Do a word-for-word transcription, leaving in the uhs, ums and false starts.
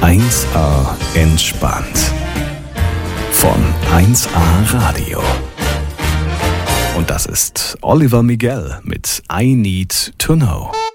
eins A entspannt. Von eins A Radio. Und das ist Oliver Miguel mit I Need to Know.